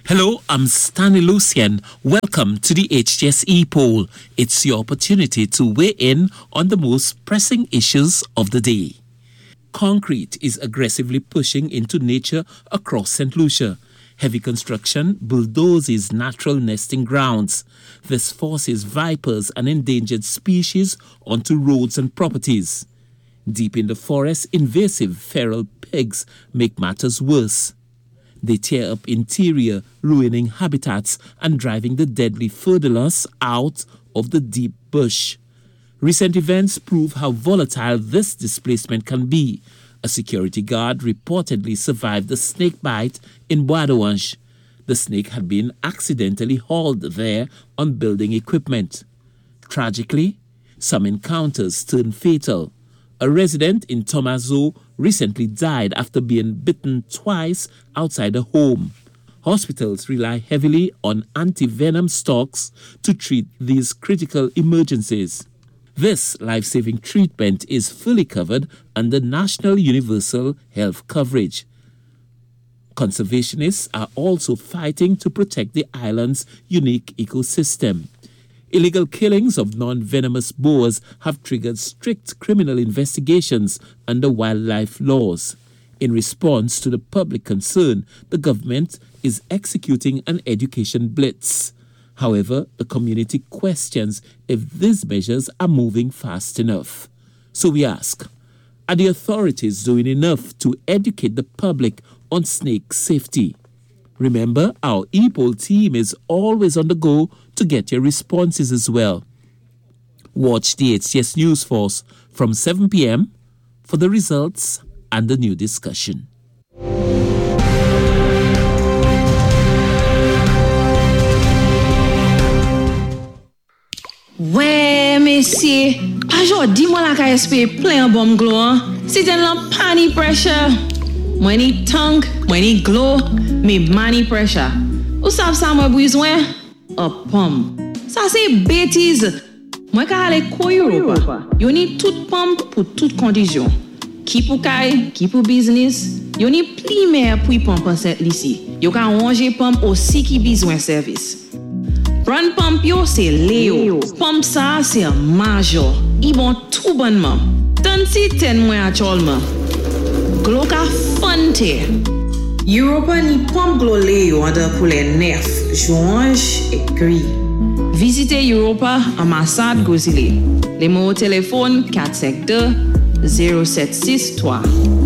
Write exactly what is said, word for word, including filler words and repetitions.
Hello, I'm Stanley Lucian. Welcome to the H G S E poll. It's your opportunity to weigh in on the most pressing issues of the day. Concrete is aggressively pushing into nature across Saint Lucia. Heavy construction bulldozes natural nesting grounds. This forces vipers and endangered species onto roads and properties. Deep in the forest, invasive feral pigs make matters worse. They tear up interior, ruining habitats and driving the deadly furdelus out of the deep bush. Recent events prove how volatile this displacement can be. A security guard reportedly survived a snake bite in Bois-d'Orange. The snake had been accidentally hauled there on building equipment. Tragically, some encounters turned fatal. A resident in Tomazo recently died after being bitten twice outside a home. Hospitals rely heavily on anti-venom stocks to treat these critical emergencies. This life-saving treatment is fully covered under National Universal Health Coverage. Conservationists are also fighting to protect the island's unique ecosystem. Illegal killings of non-venomous boars have triggered strict criminal investigations under wildlife laws. In response to the public concern, the government is executing an education blitz. However, the community questions if these measures are moving fast enough. So we ask, are the authorities doing enough to educate the public on snake safety? Remember, our e-poll team is always on the go to get your responses as well. Watch the H G S News Force from seven p.m. for the results and the new discussion. Ouais, messieurs, aujourd'hui, moi la K S P plein bon glow. C'est un pani pressure. Moi ni tongue, moi ni glow, mais money pressure. Ou savez ça moi besoin? A pomme. Ça c'est bêtise. Moi ka aller ko Europa. You need toute pomme pour toute condition. Qui pour kay, qui pour business. You need pli mer pour pomme cette ici. You ka ranger pomme aussi qui besoin service. Brand pump yo c'est Léo. Pump ça c'est major. Ils vont tout bonnement. Tant si ten mois actuellement. Glow ka fonte. Europa ni pump glow Léo en pour les nerfs, joints et gris. Visitez Europa ambassade Gozile. Les mots au téléphone quatre cinq deux zéro sept six trois.